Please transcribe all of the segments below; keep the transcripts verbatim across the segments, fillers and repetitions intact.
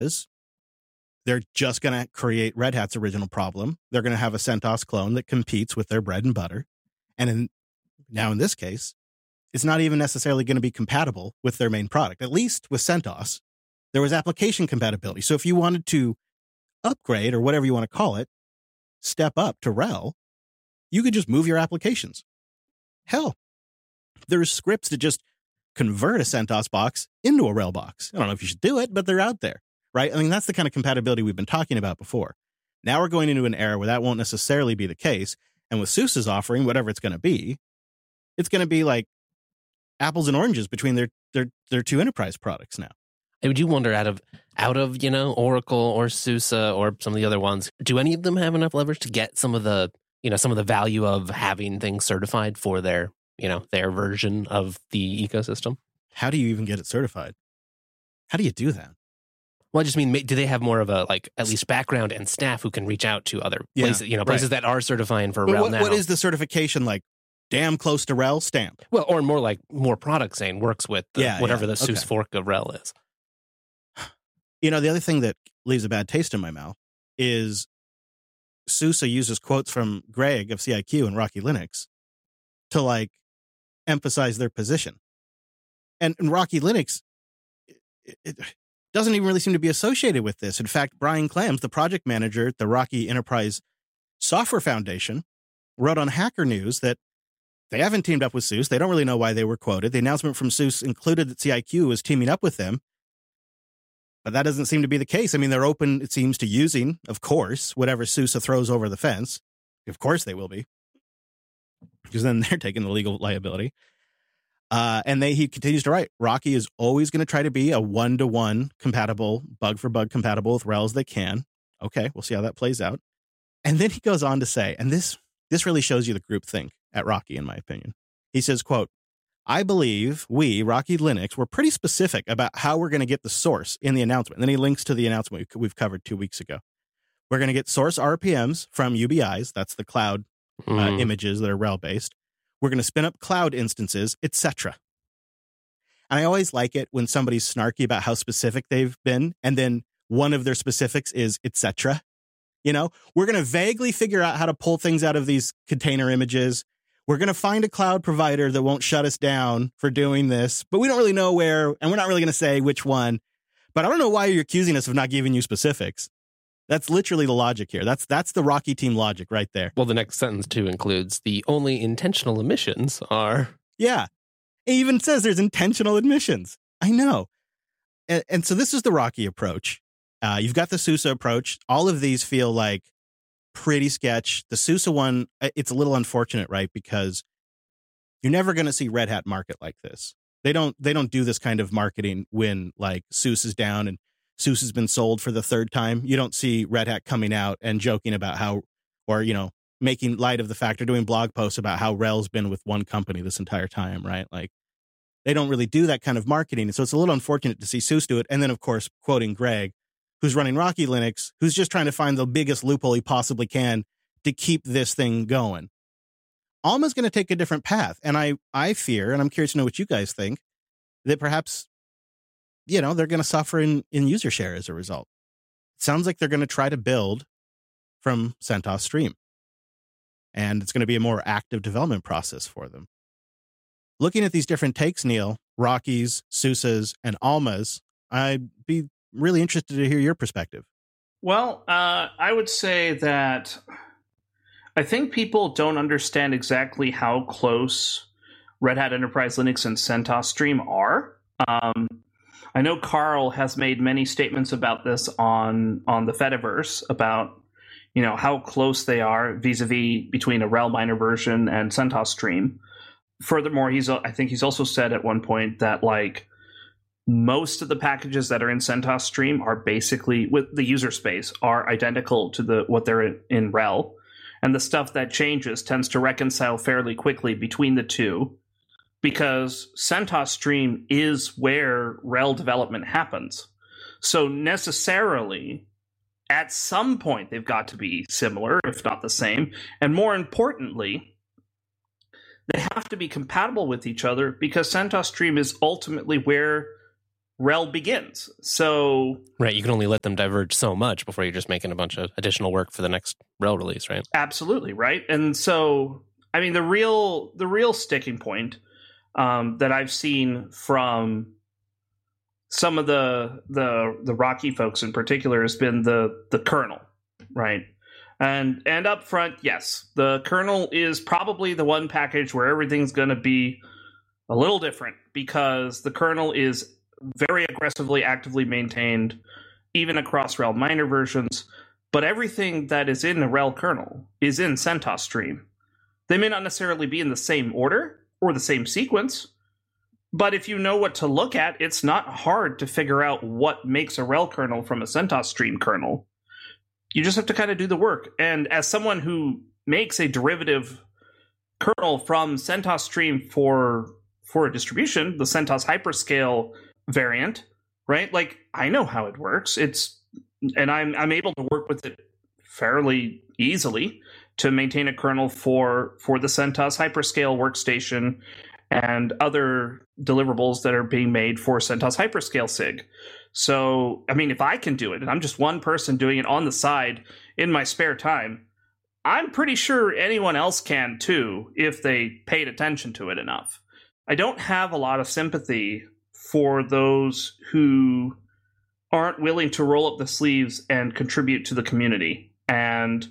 is they're just going to create Red Hat's original problem. They're going to have a CentOS clone that competes with their bread and butter. And in, now in this case, it's not even necessarily going to be compatible with their main product. At least with CentOS, there was application compatibility. So if you wanted to upgrade, or whatever you want to call it, step up to RHEL, you could just move your applications. Hell, there's scripts to just convert a CentOS box into a RHEL box. I don't know if you should do it, but they're out there, right? I mean, that's the kind of compatibility we've been talking about before. Now we're going into an era where that won't necessarily be the case. And with SUSE's offering, whatever it's going to be, it's going to be like apples and oranges between their, their, their two enterprise products now. I do wonder, out of, out of, you know, Oracle or SUSE or some of the other ones, do any of them have enough leverage to get some of the, you know, some of the value of having things certified for their, you know, their version of the ecosystem? How do you even get it certified? How do you do that? Well, I just mean, do they have more of a, like, at least background and staff who can reach out to other Yeah, places, you know, places right. that are certifying for But RHEL what, now? what is the certification like? Damn close to RHEL stamp. Well, or more like more product saying works with the, Yeah, whatever yeah, the SUSE okay. fork of RHEL is. You know, the other thing that leaves a bad taste in my mouth is SUSE uses quotes from Greg of C I Q and Rocky Linux to, like, emphasize their position. And, and Rocky Linux, it, it doesn't even really seem to be associated with this. In fact, Brian Clams, the project manager at the Rocky Enterprise Software Foundation, wrote on Hacker News that they haven't teamed up with SUSE. They don't really know why they were quoted. The announcement from SUSE included that C I Q was teaming up with them. But that doesn't seem to be the case. I mean, they're open, it seems, to using, of course, whatever SUSE throws over the fence. Of course they will be. Because then they're taking the legal liability. Uh, and they, he continues to write, Rocky is always going to try to be a one-to-one compatible, bug-for-bug compatible with RHEL as they can. Okay, we'll see how that plays out. And then he goes on to say, and this this really shows you the groupthink at Rocky, in my opinion. He says, quote, I believe we, Rocky Linux, were pretty specific about how we're going to get the source in the announcement. And then he links to the announcement we've covered two weeks ago. We're going to get source R P Ms from U B Is. That's the cloud uh, Mm. images that are RHEL-based. We're going to spin up cloud instances, et cetera. And I always like it when somebody's snarky about how specific they've been, and then one of their specifics is et cetera. You know, we're going to vaguely figure out how to pull things out of these container images. We're going to find a cloud provider that won't shut us down for doing this, but we don't really know where, and we're not really going to say which one. But I don't know why you're accusing us of not giving you specifics. That's literally the logic here. That's that's the Rocky team logic right there. Well, the next sentence, too, includes the only intentional emissions are... Yeah. It even says there's intentional admissions. I know. And, and so this is the Rocky approach. Uh, you've got the SUSE approach. All of these feel like pretty sketch. The SUSE one, it's a little unfortunate, right? Because you're never going to see Red Hat market like this. They don't they don't do this kind of marketing when, like, SUSE is down and SUSE has been sold for the third time. You don't see Red Hat coming out and joking about how, or, you know, making light of the fact or doing blog posts about how RHEL's been with one company this entire time, right? Like, they don't really do that kind of marketing. And so it's a little unfortunate to see SUSE do it. And then, of course, quoting Greg, who's running Rocky Linux, who's just trying to find the biggest loophole he possibly can to keep this thing going. Alma's going to take a different path. And I, I fear, and I'm curious to know what you guys think, that perhaps, you know, they're going to suffer in, in user share as a result. It sounds like they're going to try to build from CentOS Stream. And it's going to be a more active development process for them. Looking at these different takes, Neil, Rocky's, SUSE's, and Alma's, I'd be really interested to hear your perspective. Well, uh, I would say that I think people don't understand exactly how close Red Hat Enterprise Linux and CentOS Stream are. Um, I know Carl has made many statements about this on, on the Fediverse about, you know, how close they are vis-a-vis between a RHEL minor version and CentOS Stream. Furthermore, he's I think he's also said at one point that, like, most of the packages that are in CentOS Stream are basically, with the user space, are identical to the what they're in, in RHEL. And the stuff that changes tends to reconcile fairly quickly between the two, because CentOS Stream is where RHEL development happens. So necessarily, at some point, they've got to be similar, if not the same. And more importantly, they have to be compatible with each other, because CentOS Stream is ultimately where RHEL begins. So right, you can only let them diverge so much before you're just making a bunch of additional work for the next RHEL release, right? Absolutely, right? And so, I mean, the real the real sticking point um, that I've seen from some of the the the Rocky folks in particular has been the the kernel, right? And and up front, yes, the kernel is probably the one package where everything's going to be a little different because the kernel is very aggressively, actively maintained, even across RHEL minor versions. But everything that is in the RHEL kernel is in CentOS Stream. They may not necessarily be in the same order or the same sequence, but if you know what to look at, it's not hard to figure out what makes a RHEL kernel from a CentOS Stream kernel. You just have to kind of do the work. And as someone who makes a derivative kernel from CentOS Stream for for a distribution, the CentOS Hyperscale variant, right? Like, I know how it works. It's and I'm I'm able to work with it fairly easily to maintain a kernel for for the CentOS Hyperscale workstation and other deliverables that are being made for CentOS Hyperscale S I G. So, I mean, if I can do it, and I'm just one person doing it on the side in my spare time, I'm pretty sure anyone else can too if they paid attention to it enough. I don't have a lot of sympathy for those who aren't willing to roll up the sleeves and contribute to the community. And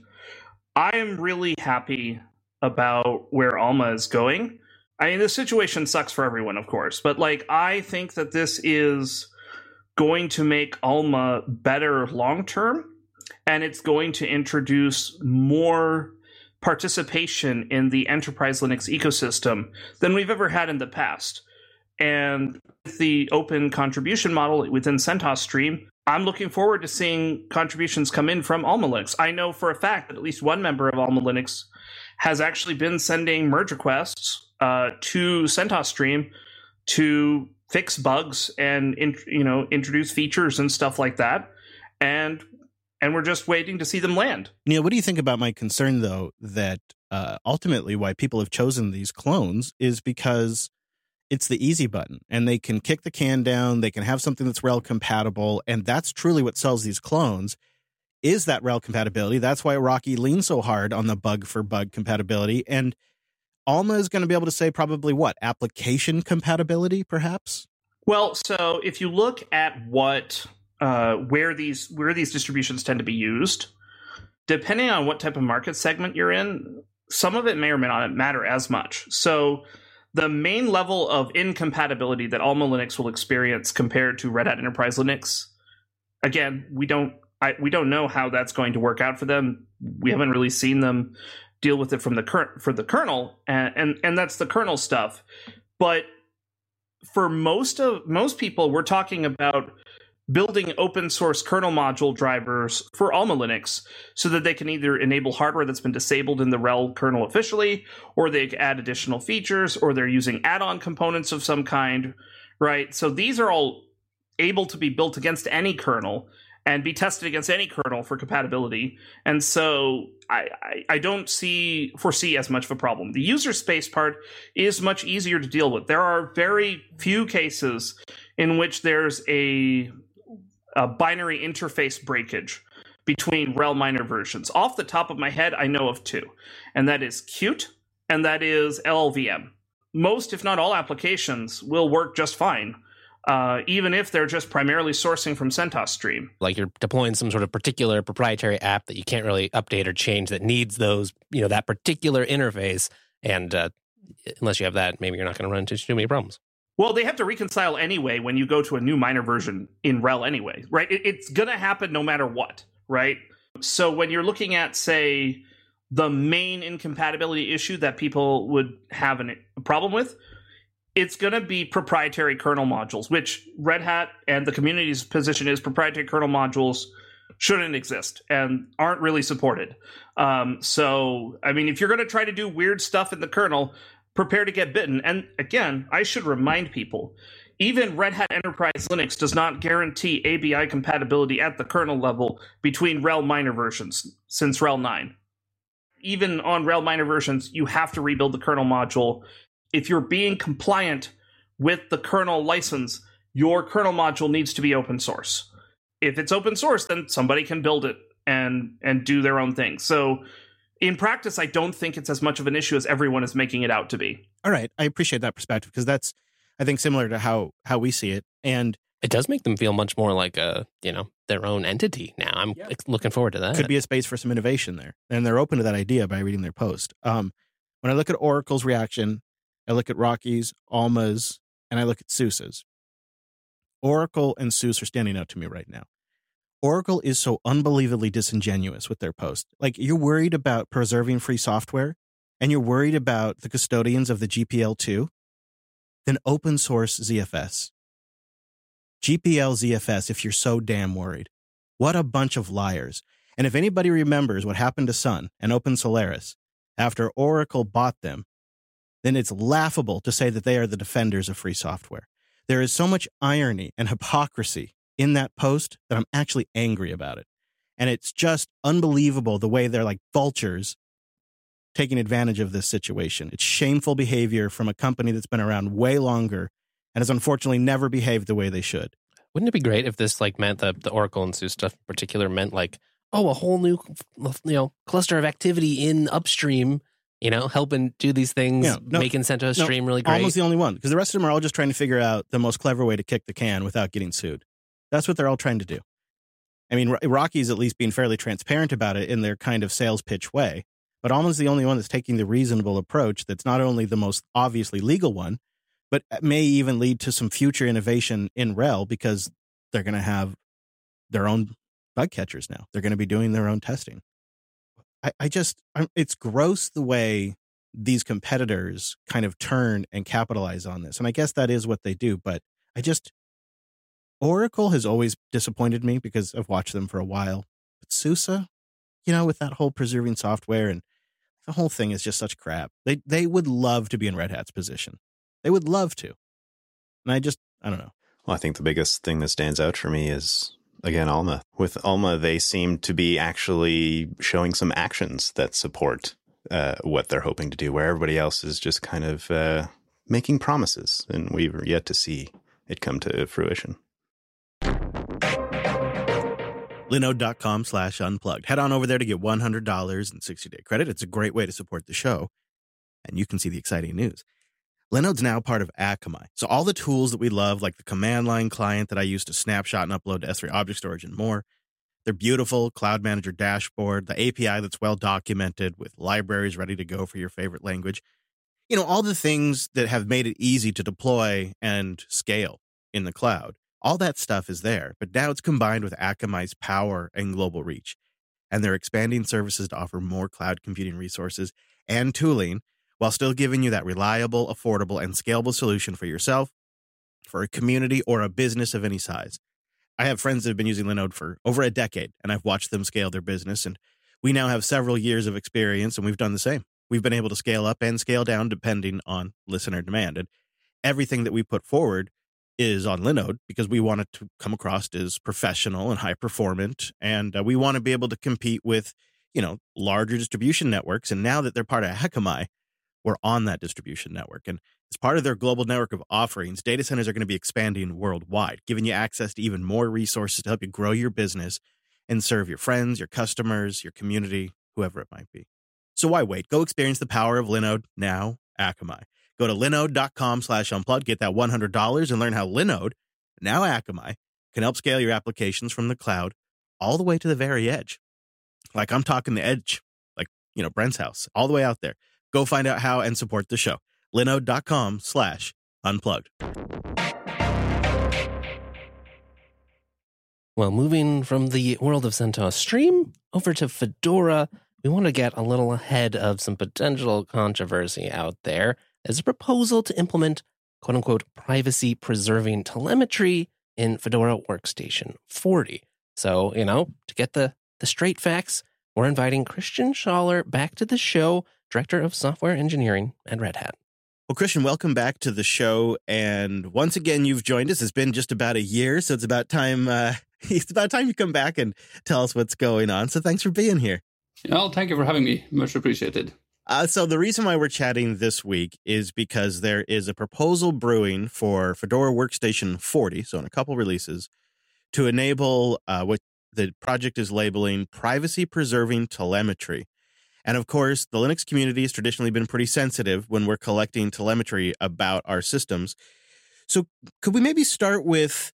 I am really happy about where Alma is going. I mean, this situation sucks for everyone, of course, but like, I think that this is going to make Alma better long-term, and it's going to introduce more participation in the enterprise Linux ecosystem than we've ever had in the past. And with the open contribution model within CentOS Stream, I'm looking forward to seeing contributions come in from Alma Linux. I know for a fact that at least one member of Alma Linux has actually been sending merge requests uh, to CentOS Stream to fix bugs and you know introduce features and stuff like that. And and we're just waiting to see them land. Neil, what do you think about my concern, though, that uh, ultimately why people have chosen these clones is because it's the easy button, and they can kick the can down, they can have something that's RHEL compatible, and that's truly what sells these clones, is that RHEL compatibility. That's why Rocky leans so hard on the bug for bug compatibility, and Alma is going to be able to say probably what? Application compatibility, perhaps? Well, so if you look at what uh, where these where these distributions tend to be used, depending on what type of market segment you're in, some of it may or may not matter as much. So the main level of incompatibility that Alma Linux will experience compared to Red Hat Enterprise Linux, again, we don't I, we don't know how that's going to work out for them. We haven't really seen them deal with it from the current for the kernel, and, and and that's the kernel stuff. But for most of most people, we're talking about building open source kernel module drivers for Alma Linux so that they can either enable hardware that's been disabled in the RHEL kernel officially, or they add additional features, or they're using add-on components of some kind, right? So these are all able to be built against any kernel and be tested against any kernel for compatibility. And so I, I, I don't see foresee as much of a problem. The user space part is much easier to deal with. There are very few cases in which there's a, a binary interface breakage between RHEL minor versions. Off the top of my head, I know of two, and that is Qt and that is L L V M. Most, if not all, applications will work just fine, Uh, even if they're just primarily sourcing from CentOS Stream. Like you're deploying some sort of particular proprietary app that you can't really update or change that needs those, you know, that particular interface. And uh, unless you have that, maybe you're not going to run into too many problems. Well, they have to reconcile anyway when you go to a new minor version in RHEL anyway, right? It, it's going to happen no matter what, right? So when you're looking at, say, the main incompatibility issue that people would have an, a problem with, it's going to be proprietary kernel modules, which Red Hat and the community's position is proprietary kernel modules shouldn't exist and aren't really supported. Um, so, I mean, if you're going to try to do weird stuff in the kernel, prepare to get bitten. And again, I should remind people, even Red Hat Enterprise Linux does not guarantee A B I compatibility at the kernel level between RHEL minor versions since RHEL nine. Even on RHEL minor versions, you have to rebuild the kernel module. If you're being compliant with the kernel license, your kernel module needs to be open source. If it's open source, then somebody can build it and and do their own thing. So in practice, I don't think it's as much of an issue as everyone is making it out to be. All right. I appreciate that perspective because that's, I think, similar to how how we see it. And it does make them feel much more like a, you know, their own entity now. I'm yeah. looking forward to that. Could be a space for some innovation there. And they're open to that idea by reading their post. Um, when I look at Oracle's reaction, I look at Rocky's, Alma's, and I look at SUSE's. Oracle and SUSE are standing out to me right now. Oracle is so unbelievably disingenuous with their post. Like, you're worried about preserving free software, and you're worried about the custodians of the G P L two, then open source Z F S. G P L Z F S, if you're so damn worried. What a bunch of liars. And if anybody remembers what happened to Sun and Open Solaris after Oracle bought them, then it's laughable to say that they are the defenders of free software. There is so much irony and hypocrisy in that post that I'm actually angry about it. And it's just unbelievable the way they're like vultures taking advantage of this situation. It's shameful behavior from a company that's been around way longer and has unfortunately never behaved the way they should. Wouldn't it be great if this like meant the, the Oracle and SUSE stuff in particular meant like, oh, a whole new, you know, cluster of activity in upstream, you know, helping do these things, yeah, no, making CentOS no, Stream really great. Almost the only one, because the rest of them are all just trying to figure out the most clever way to kick the can without getting sued. That's what they're all trying to do. I mean, Rocky's at least being fairly transparent about it in their kind of sales pitch way, but Alma's the only one that's taking the reasonable approach that's not only the most obviously legal one, but may even lead to some future innovation in R H E L because they're going to have their own bug catchers now. They're going to be doing their own testing. I, I just, I'm, it's gross the way these competitors kind of turn and capitalize on this. And I guess that is what they do. But I just, Oracle has always disappointed me because I've watched them for a while. But SUSE, you know, with that whole preserving software and the whole thing is just such crap. They they would love to be in Red Hat's position. They would love to. And I just, I don't know. Well, I think the biggest thing that stands out for me is, again, Alma. With Alma, they seem to be actually showing some actions that support uh, what they're hoping to do, where everybody else is just kind of uh, making promises, and we've yet to see it come to fruition. Linode.com slash unplugged. Head on over there to get one hundred dollars in sixty-day credit. It's a great way to support the show, and you can see the exciting news. Linode's now part of Akamai. So all the tools that we love, like the command line client that I use to snapshot and upload to S three Object Storage and more, their beautiful Cloud Manager dashboard, the A P I that's well documented with libraries ready to go for your favorite language, you know, all the things that have made it easy to deploy and scale in the cloud. All that stuff is there, but now it's combined with Akamai's power and global reach. And they're expanding services to offer more cloud computing resources and tooling while still giving you that reliable, affordable, and scalable solution for yourself, for a community, or a business of any size. I have friends that have been using Linode for over a decade, and I've watched them scale their business, and we now have several years of experience, and we've done the same. We've been able to scale up and scale down depending on listener demand. And everything that we put forward is on Linode because we want it to come across as professional and high performant, and uh, we want to be able to compete with, you know, larger distribution networks. And now that they're part of Akamai, we're on that distribution network. And as part of their global network of offerings, data centers are going to be expanding worldwide, giving you access to even more resources to help you grow your business and serve your friends, your customers, your community, whoever it might be. So why wait? Go experience the power of Linode now, Akamai. Go to linode.com slash unplugged, get that one hundred dollars, and learn how Linode, now Akamai, can help scale your applications from the cloud all the way to the very edge. Like I'm talking the edge, like, you know, Brent's house, all the way out there. Go find out how and support the show. Linode.com slash unplugged. Well, moving from the world of CentOS Stream over to Fedora, we want to get a little ahead of some potential controversy out there. There's a proposal to implement, quote-unquote, privacy-preserving telemetry in Fedora Workstation forty. So, you know, to get the, the straight facts, we're inviting Christian Schaller back to the show, Director of Software Engineering at Red Hat. Well, Christian, welcome back to the show. And once again, you've joined us. It's been just about a year, so it's about time uh, it's about time you come back and tell us what's going on. So thanks for being here. Well, thank you for having me. Much appreciated. Uh, so the reason why we're chatting this week is because there is a proposal brewing for Fedora Workstation forty, so in a couple releases, to enable uh, what the project is labeling privacy-preserving telemetry. And of course, the Linux community has traditionally been pretty sensitive when we're collecting telemetry about our systems. So could we maybe start with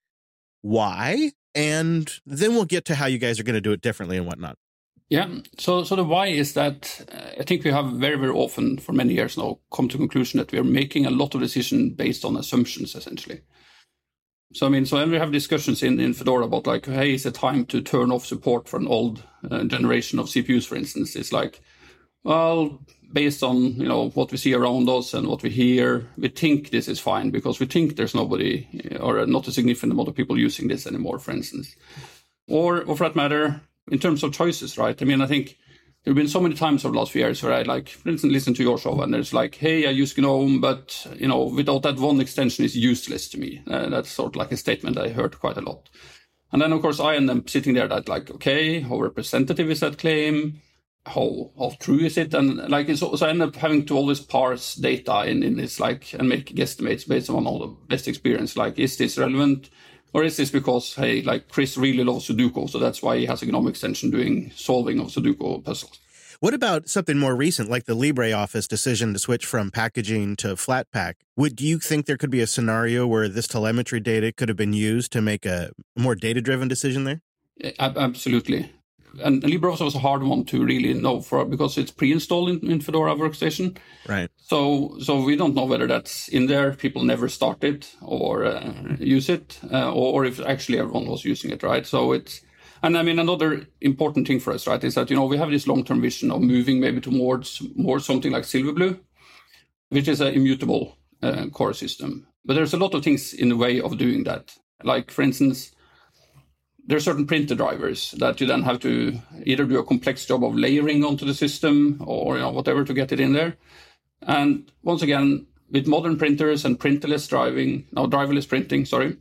why? And then we'll get to how you guys are going to do it differently and whatnot. Yeah, so so the why is that uh, I think we have very, very often for many years now come to the conclusion that we are making a lot of decisions based on assumptions, essentially. So, I mean, so when we have discussions in, in Fedora about like, hey, is it time to turn off support for an old uh, generation of C P Us, for instance? It's like, well, based on, you know, what we see around us and what we hear, we think this is fine because we think there's nobody or not a significant amount of people using this anymore, for instance. Or, or for that matter, in terms of choices, right? I mean, I think there have been so many times over the last few years where I, like, for instance, listen to your show and there's like, hey, I use GNOME, but, you know, without that one extension is useless to me. Uh, that's sort of like a statement I heard quite a lot. And then, of course, I end up sitting there that like, okay, how representative is that claim? How how true is it? And like, it's, so I end up having to always parse data in, in this, like, and make guesstimates based on all the best experience. Like, is this relevant? Or is this because, hey, like Chris really loves Sudoku, so that's why he has a GNOME extension doing solving of Sudoku puzzles? What about something more recent, like the LibreOffice decision to switch from packaging to Flatpak? Would do you think there could be a scenario where this telemetry data could have been used to make a more data-driven decision there? Absolutely. And LibreOffice was a hard one to really know for because it's pre-installed in, in Fedora Workstation. Right. So so we don't know whether that's in there. People never start it or uh, use it, uh, or, or if actually everyone was using it, right? So it's, and I mean, another important thing for us, right, is that, you know, we have this long-term vision of moving maybe towards more something like Silverblue, which is an immutable uh, core system. But there's a lot of things in the way of doing that. Like, for instance, there are certain printer drivers that you then have to either do a complex job of layering onto the system or, you know, whatever to get it in there. And once again, with modern printers and printerless driving, no, driverless printing, sorry,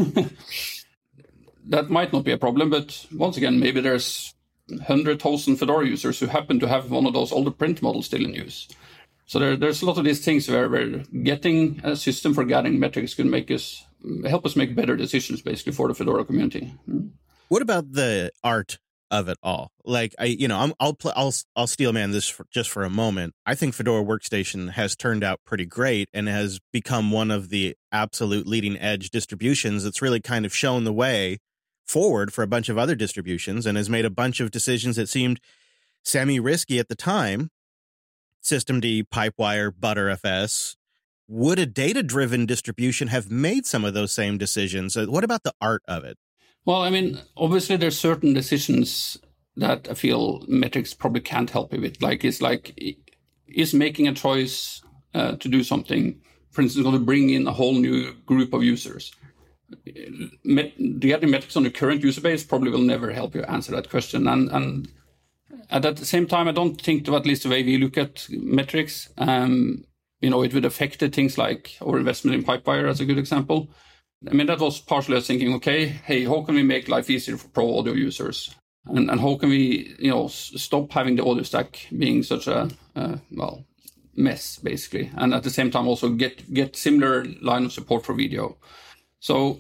that might not be a problem. But once again, maybe there's one hundred thousand Fedora users who happen to have one of those older print models still in use. So there, there's a lot of these things where, where getting a system for gathering metrics can make us help us make better decisions, basically, for the Fedora community. What about the art of it all? Like, I, you know, I'm, I'll pl- I'll I'll steel man this for, just for a moment. I think Fedora Workstation has turned out pretty great and has become one of the absolute leading edge distributions that's really kind of shown the way forward for a bunch of other distributions and has made a bunch of decisions that seemed semi-risky at the time. Systemd, Pipewire, Btrfs. Would a data-driven distribution have made some of those same decisions? What about the art of it? Well, I mean, obviously there's certain decisions that I feel metrics probably can't help you with. Like, it's like, is making a choice uh, to do something, for instance, going to bring in a whole new group of users? Met- getting metrics on the current user base probably will never help you answer that question. And, and at the same time, I don't think, to at least the way we look at metrics, um, you know, it would affect things like our investment in Pipewire as a good example. I mean, that was partially us thinking, okay, hey, how can we make life easier for pro audio users? And and how can we, you know, s- stop having the audio stack being such a, uh, well, mess, basically. And at the same time, also get, get similar line of support for video. So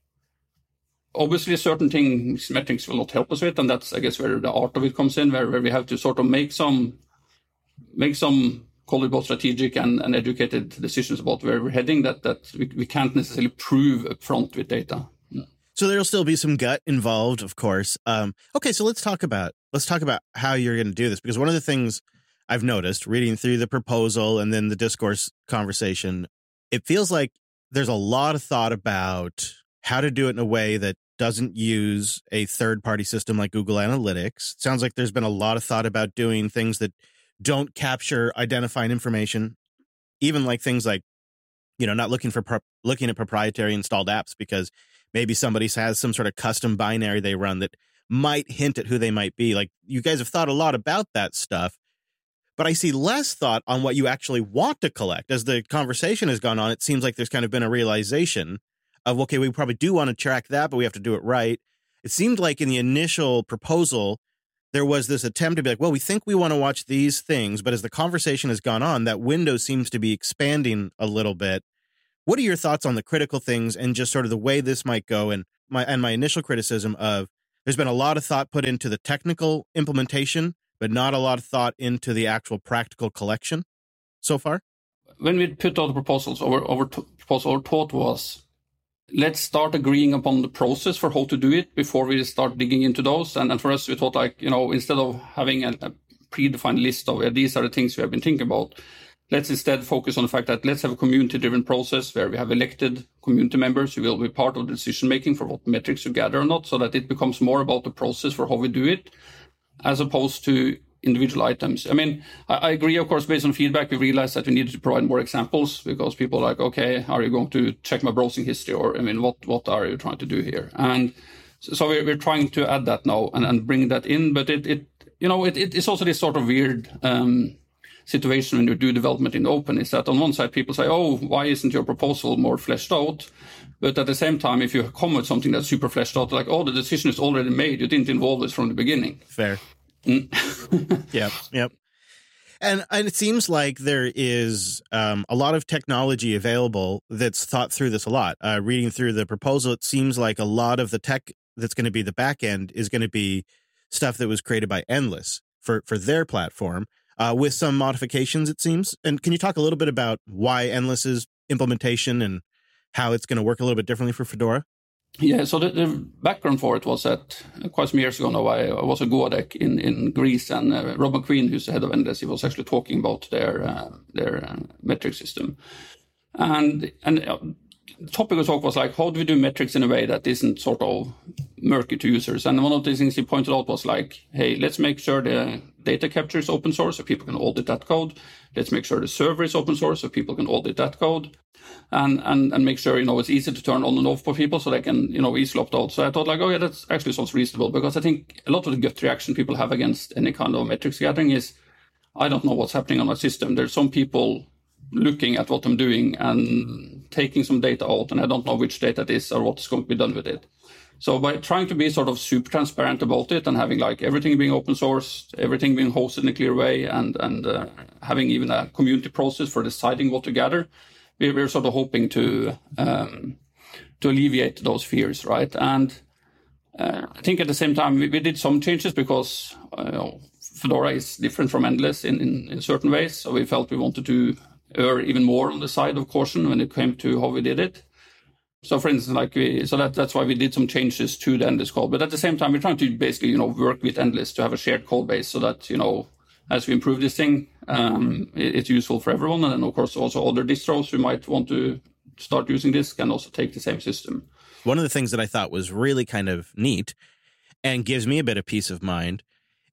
obviously certain things metrics will not help us with. And that's, I guess, where the art of it comes in, where, where we have to sort of make some, make some, call it both strategic and, and educated decisions about where we're heading that that we, we can't necessarily prove upfront with data. Yeah. So there'll still be some gut involved, of course. Um, okay, so let's talk about let's talk about how you're going to do this, because one of the things I've noticed reading through the proposal and then the discourse conversation, it feels like there's a lot of thought about how to do it in a way that doesn't use a third-party system like Google Analytics. It sounds like there's been a lot of thought about doing things that don't capture identifying information, even like things like, you know, not looking for pro- looking at proprietary installed apps because maybe somebody has some sort of custom binary they run that might hint at who they might be. Like, you guys have thought a lot about that stuff, but I see less thought on what you actually want to collect. As the conversation has gone on, it seems like there's kind of been a realization of, okay, we probably do want to track that, but we have to do it right. It seemed like in the initial proposal, there was this attempt to be like, well, we think we want to watch these things, but as the conversation has gone on, that window seems to be expanding a little bit. What are your thoughts on the critical things and just sort of the way this might go? And my and my initial criticism of there's been a lot of thought put into the technical implementation, but not a lot of thought into the actual practical collection so far. When we put out the proposals, our, our t- proposal, our thought was, let's start agreeing upon the process for how to do it before we start digging into those. And, and for us, we thought like, you know, instead of having a, a predefined list of uh, these are the things we have been thinking about, let's instead focus on the fact that let's have a community-driven process where we have elected community members who will be part of the decision-making for what metrics to gather or not, so that it becomes more about the process for how we do it, as opposed to individual items. I mean, I, I agree, of course, based on feedback, we realized that we needed to provide more examples because people are like, okay, are you going to check my browsing history? Or, I mean, what, what are you trying to do here? And so, so we're, we're trying to add that now and, and bring that in. But it, it you know, it, it's also this sort of weird um, situation when you do development in open, is that on one side, people say, oh, why isn't your proposal more fleshed out? But at the same time, if you come with something that's super fleshed out, like, oh, the decision is already made, you didn't involve this from the beginning. Fair. Mm. Yep, yep. And, and it seems like there is um, a lot of technology available that's thought through this a lot. Uh, reading through the proposal, it seems like a lot of the tech that's going to be the back end is going to be stuff that was created by Endless for, for their platform, uh, with some modifications, it seems. And can you talk a little bit about why Endless's implementation and how it's going to work a little bit differently for Fedora? Yeah, so the, the background for it was that uh, quite some years ago now, I, I was at Goadec in, in Greece, and uh, Rob McQueen, who's the head of Endless, he was actually talking about their uh, their uh, metric system. And and uh, the topic of talk was like, how do we do metrics in a way that isn't sort of murky to users? And one of the things he pointed out was like, hey, let's make sure the data capture is open source so people can audit that code. Let's make sure the server is open source so people can audit that code. And, and and make sure, you know, it's easy to turn on and off for people so they can, you know, easily opt out. So I thought like, oh yeah, that actually sounds reasonable, because I think a lot of the gut reaction people have against any kind of metrics gathering is, I don't know what's happening on my system. There's some people looking at what I'm doing and taking some data out, and I don't know which data it is or what's going to be done with it. So by trying to be sort of super transparent about it and having like everything being open source, everything being hosted in a clear way, and, and uh, having even a community process for deciding what to gather, we're sort of hoping to um, to alleviate those fears, right? And uh, I think at the same time, we, we did some changes because uh, Fedora is different from Endless in, in, in certain ways. So we felt we wanted to err even more on the side of caution when it came to how we did it. So for instance, like we, so that, that's why we did some changes to the Endless code. But at the same time, we're trying to basically, you know, work with Endless to have a shared code base so that, you know, as we improve this thing, um, it, it's useful for everyone. And then, of course, also other distros who might want to start using this can also take the same system. One of the things that I thought was really kind of neat and gives me a bit of peace of mind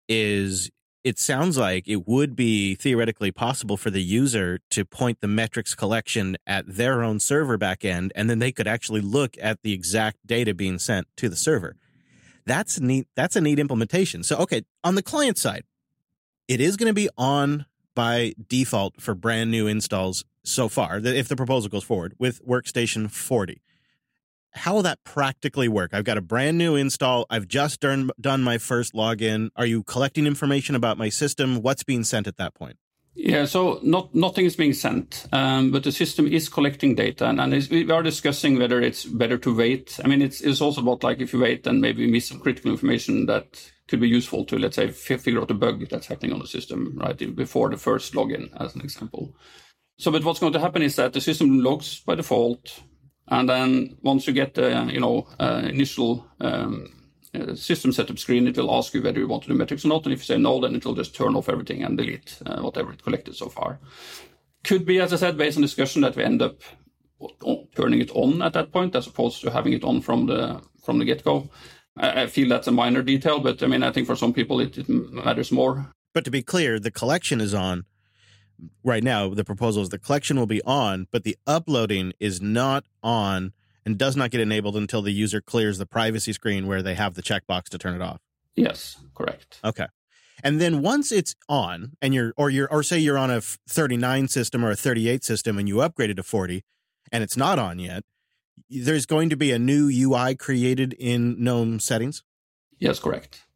is it sounds like it would be theoretically possible for the user to point the metrics collection at their own server backend, and then they could actually look at the exact data being sent to the server. That's neat. That's a neat implementation. So, okay, on the client side, it is going to be on by default for brand new installs so far, if the proposal goes forward, with Workstation forty. How will that practically work? I've got a brand new install. I've just done, done my first login. Are you collecting information about my system? What's being sent at that point? Yeah, so not nothing is being sent, um, but the system is collecting data, and, and we are discussing whether it's better to wait. I mean, it's, it's also about like if you wait and maybe miss some critical information that could be useful to, let's say, f- figure out a bug that's happening on the system, right, before the first login, as an example. So, but what's going to happen is that the system logs by default, and then once you get the, you know, uh, initial um, uh, system setup screen, it will ask you whether you want to do metrics or not, and if you say no, then it will just turn off everything and delete uh, whatever it collected so far. Could be, as I said, based on discussion, that we end up turning it on at that point, as opposed to having it on from the from the get-go. I feel that's a minor detail, but I mean, I think for some people it, it matters more. But to be clear, the collection is on right now. The proposal is the collection will be on, but the uploading is not on and does not get enabled until the user clears the privacy screen where they have the checkbox to turn it off. Yes, correct. Okay. And then once it's on, and you're or you're or say you're on a thirty-nine system or a thirty-eight system and you upgraded to forty, and it's not on yet, there's going to be a new U I created in GNOME settings? Yes, correct.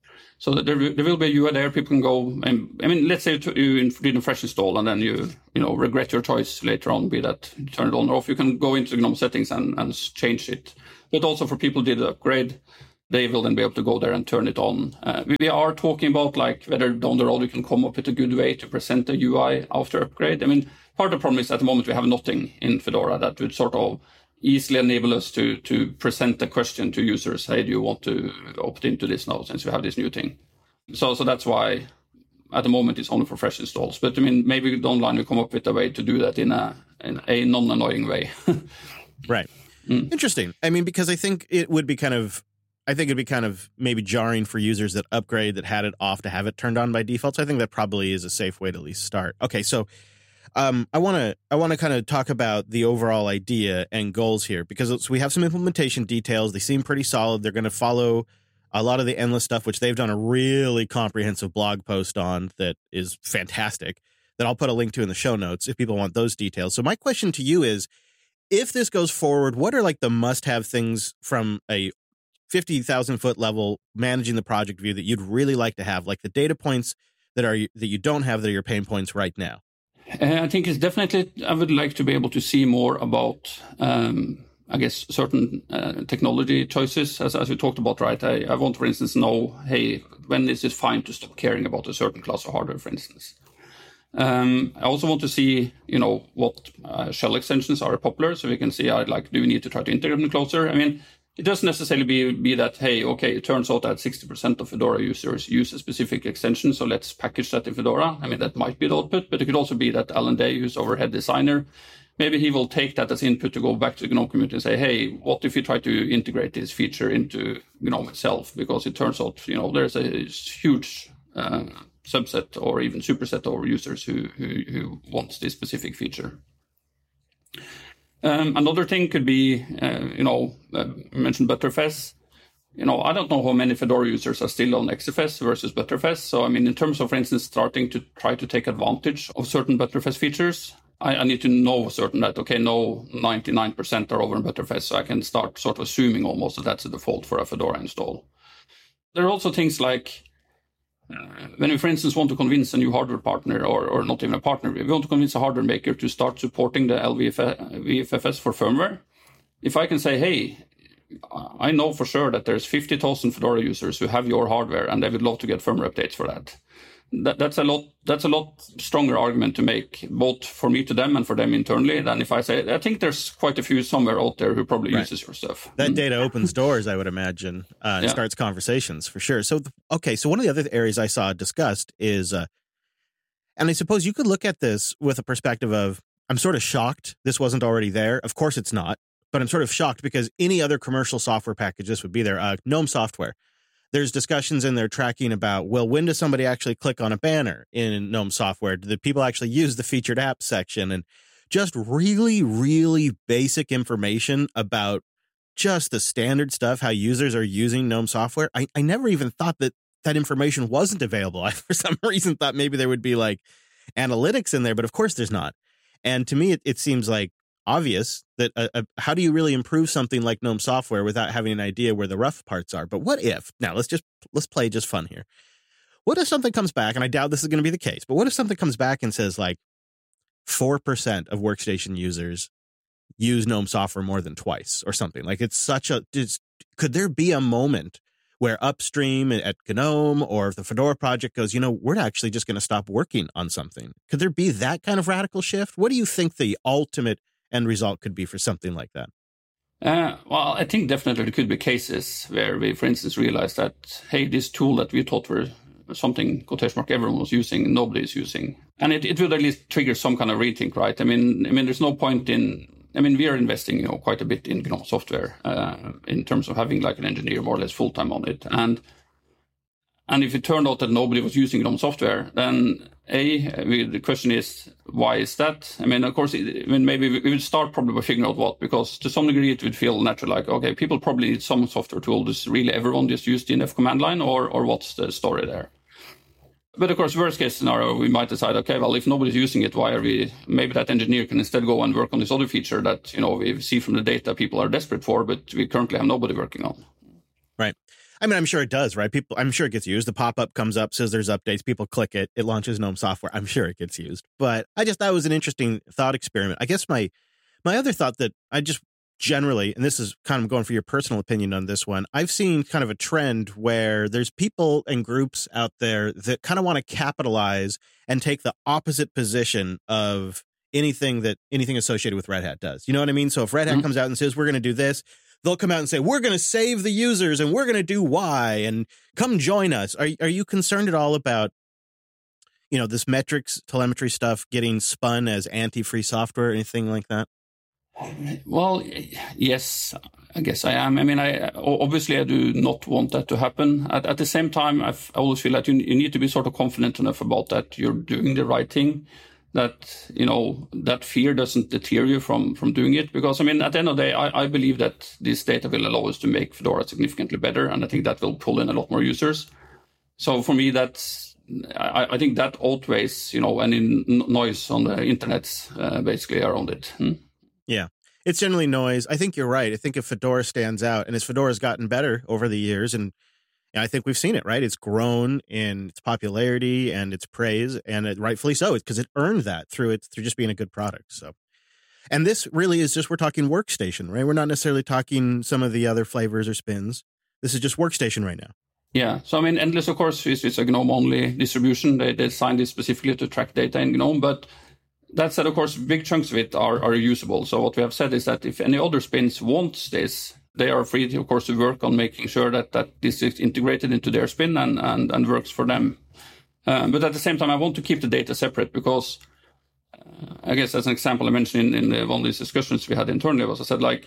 So there, there will be a U I there. People can go. And, I mean, let's say you did a fresh install and then you, you know, regret your choice later on, be that you turn it on or off. You can go into GNOME settings and, and change it. But also for people who did the upgrade, they will then be able to go there and turn it on. Uh, we are talking about like whether down the road you can come up with a good way to present the U I after upgrade. I mean, part of the problem is at the moment we have nothing in Fedora that would sort of easily enable us to to present a question to users. Hey, do you want to opt into this now since we have this new thing? So so that's why at the moment it's only for fresh installs. But I mean, maybe down the line we come up with a way to do that in a in a non-annoying way. Right. Mm. Interesting. I mean, because I think it would be kind of, I think it'd be kind of maybe jarring for users that upgrade that had it off to have it turned on by default. So I think that probably is a safe way to at least start. Okay, so Um, I want to I want to kind of talk about the overall idea and goals here because we have some implementation details. They seem pretty solid. They're going to follow a lot of the endless stuff, which they've done a really comprehensive blog post on that is fantastic that I'll put a link to in the show notes if people want those details. So my question to you is, if this goes forward, what are like the must-have things from a fifty thousand foot level managing the project view that you'd really like to have, like the data points that are that you don't have that are your pain points right now? Uh, I think it's definitely, I would like to be able to see more about, um, I guess, certain uh, technology choices, as, as we talked about, right? I, I want, for instance, know, hey, when is it fine to stop caring about a certain class of hardware, for instance? Um, I also want to see, you know, what uh, shell extensions are popular, so we can see, uh, like, do we need to try to integrate them closer? I mean, it doesn't necessarily be, be that, hey, okay, it turns out that sixty percent of Fedora users use a specific extension, so let's package that in Fedora. I mean, that might be the output, but it could also be that Alan Day, who's our head designer, maybe he will take that as input to go back to the GNOME community and say, hey, what if you try to integrate this feature into GNOME itself? Because it turns out, you know, there's a huge uh, subset or even superset of users who, who, who wants this specific feature. Um, another thing could be, uh, you know, uh, I mentioned Btrfs. You know, I don't know how many Fedora users are still on X F S versus Btrfs. So, I mean, in terms of, for instance, starting to try to take advantage of certain Btrfs features, I, I need to know certain that, okay, no, ninety-nine percent are over in Btrfs, so I can start sort of assuming almost that that's the default for a Fedora install. There are also things like, Uh, when we, for instance, want to convince a new hardware partner, or, or not even a partner, we want to convince a hardware maker to start supporting the L V F S for firmware. If I can say, hey, I know for sure that there's fifty thousand Fedora users who have your hardware and they would love to get firmware updates for that. That, that's a lot. That's a lot stronger argument to make, both for me to them and for them internally, than if I say, I think there's quite a few somewhere out there who probably right. uses your stuff. That mm-hmm. data opens doors, I would imagine, uh, and yeah. starts conversations for sure. So, okay, so one of the other areas I saw discussed is, uh, and I suppose you could look at this with a perspective of, I'm sort of shocked this wasn't already there. Of course it's not, but I'm sort of shocked because any other commercial software package this would be there. Uh, GNOME Software. There's discussions in there tracking about, well, when does somebody actually click on a banner in GNOME Software? Do the people actually use the featured apps section? And just really, really basic information about just the standard stuff, how users are using GNOME Software. I, I never even thought that that information wasn't available. I, for some reason, thought maybe there would be like analytics in there, but of course there's not. And to me, it, it seems like obvious that uh, uh, how do you really improve something like GNOME Software without having an idea where the rough parts are? But what if, now let's just, let's play just fun here. What if something comes back, and I doubt this is going to be the case, but what if something comes back and says like four percent of workstation users use GNOME Software more than twice or something? Like it's such a, it's, could there be a moment where upstream at GNOME or if the Fedora project goes, you know, we're actually just going to stop working on something? Could there be that kind of radical shift? What do you think the ultimate end result could be for something like that? Uh, well, I think definitely there could be cases where we, for instance, realize that, hey, this tool that we thought were something, quotation mark, everyone was using, nobody is using. And it, it would at least trigger some kind of rethink, right? I mean, I mean, there's no point in, I mean, we are investing, you know, quite a bit in GNOME Software uh, in terms of having like an engineer more or less full-time on it. And And if it turned out that nobody was using GNOME Software, then A, we, the question is, why is that? I mean, of course, I mean, maybe we would start probably by figuring out what, because to some degree it would feel natural, like, okay, people probably need some software tool. Does really everyone just use the D N F command line, or or what's the story there? But of course, worst case scenario, we might decide, okay, well, if nobody's using it, why are we, maybe that engineer can instead go and work on this other feature that, you know, we see from the data people are desperate for, but we currently have nobody working on. Right. I mean, I'm sure it does, right? People, I'm sure it gets used. The pop-up comes up, says there's updates. People click it. It launches GNOME software. I'm sure it gets used. But I just thought it was an interesting thought experiment. I guess my my other thought that I just generally, and this is kind of going for your personal opinion on this one, I've seen kind of a trend where there's people and groups out there that kind of want to capitalize and take the opposite position of anything that anything associated with Red Hat does. You know what I mean? So if Red Hat mm-hmm. comes out and says, we're going to do this, they'll come out and say, we're going to save the users and we're going to do Y and come join us. Are, are you concerned at all about, you know, this metrics telemetry stuff getting spun as anti-free software or anything like that? Well, yes, I guess I am. I mean, I obviously I do not want that to happen. At, at the same time, I've, I always feel that you, you need to be sort of confident enough about that you're doing the right thing, that, you know, that fear doesn't deter you from, from doing it. Because, I mean, at the end of the day, I, I believe that this data will allow us to make Fedora significantly better, and I think that will pull in a lot more users. So for me, that's, I, I think that outweighs, you know, any noise on the internet, uh, basically around it. Hmm? Yeah, it's generally noise. I think you're right. I think if Fedora stands out, and as Fedora's gotten better over the years, and, and I think we've seen it, right? It's grown in its popularity and its praise, and it, rightfully so, because it earned that through it through just being a good product. So, and this really is just, we're talking workstation, right? We're not necessarily talking some of the other flavors or spins. This is just workstation right now. Yeah. So, I mean, Endless, of course, is, is a GNOME-only distribution. They, they designed it specifically to track data in GNOME, but that said, of course, big chunks of it are, are usable. So what we have said is that if any other spins want this, they are free, to, of course, to work on making sure that, that this is integrated into their spin and, and, and works for them. Um, but at the same time, I want to keep the data separate because uh, I guess as an example I mentioned in, in the, one of these discussions we had internally was I said, like,